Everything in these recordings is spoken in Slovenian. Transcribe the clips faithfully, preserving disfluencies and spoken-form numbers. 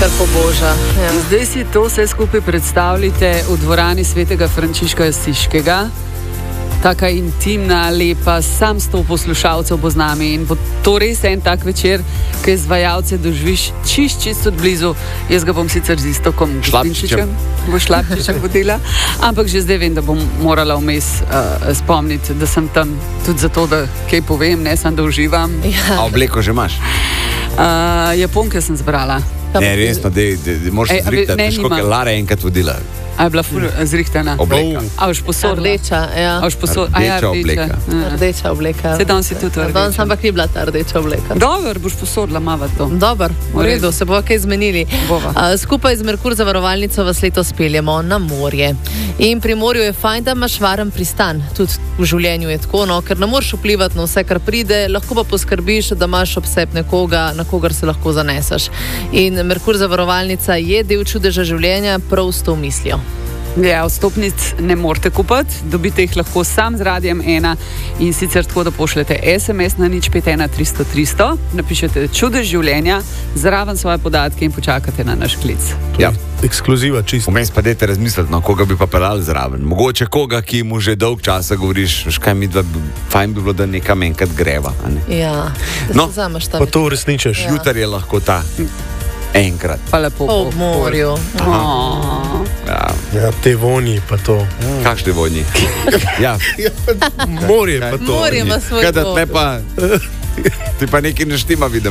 kar poboža. Ja. Zdaj si to vse skupaj predstavljate v dvorani svetega Frančiška Asiškega. Taka intimna, lepa, sam sto poslušalcev bo z nami in bo to res en tak večer, ki izvajalce doživiš čist, čist od blizu. Jaz ga bom sicer z Istokom Šlapčičem, bo Šlapčičem vodila, ampak že zdaj vem, da bom morala vmes uh, spomniti, da sem tam tudi zato, da kaj povem, ne samo da uživam. Ja. A obleko že imaš? Uh, Japonke sem zbrala. Ne, resno, da moraš se zrihtati, težko, ker Lara je enkrat vodila. A je bila ful zrihtana? Obleka. A už posodila? Rdeča, ja. A už posodila? Rdeča ja, obleka. Ja. Rdeča obleka. Se dan si tudi rdeča. Dan sem pa ni bila ta rdeča obleka. Dobar, boš posodila, mava to. Dobar, v redu, se bova kaj zmenili. Bova. Uh, skupaj z Merkur zavarovalnico vas letos peljemo na morje. In pri morju je fajn, da imaš varen pristan. Tudi v življenju je tako, no, ker ne moreš vplivati na vse, kar pride, lahko pa poskrbiš, da imaš ob sebi nekoga, na kogar se lahko zaneseš. In Merkur zavarovalnica je del čudeža življenja prav s to mislijo. Ja, vstopnic ne morete kupiti, dobite jih lahko sam z Radiem ena in sicer tako, da pošljete es em es na nič pet ena tristo tristo, napišete čudež življenja, zraven svoje podatke in počakate na naš klic. Ja. Ekskluziva čisto. Vmes pa dajte razmisliti, no, koga bi pa pelali zraven. Mogoče koga, ki mu že dolg časa govoriš, veš kaj mi, da bi, fajn bi bilo, da nekam enkrat greva. Ne? Ja, da No, se vzameš tam. Pa to uresničeš. Ja. Jutri je lahko ta enkrat. Pa lepo. Ob morju. Oh. Ja. Ja, te vonji pa to. Kakšne vonji? Ja. Morje pa to. Morje ima svoj Kaj da vonj. tle pa, ti pa nekaj ne štima, vidim.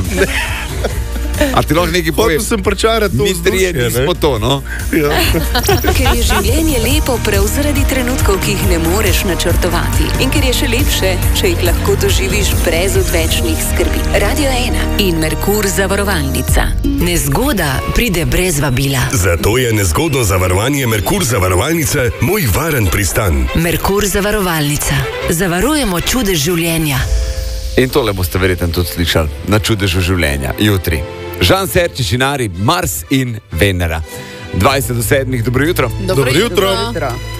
A ti lahko nekaj Hotel poveš? sem pričarati to Mi trije vzdušje, nismo ne? to, no? Ja. Ker je življenje lepo prav zaradi trenutkov, ki jih ne moreš načrtovati. In ker je še lepše, če jih lahko doživiš brez odvečnih skrbi. Radio ena in Merkur zavarovalnica. Nezgoda pride brez vabila. Zato je nezgodno zavarovanje Merkur zavarovalnice moj varen pristan. Merkur zavarovalnica. Zavarujemo čudež življenja. In tole boste verjetno tudi slišali na čudežu življenja, jutri. Žan Serčič in Ari, Mars in Venera. dvajset do sedmih, dobro jutro. Dobro Dobro jutro. jutro. Jutro.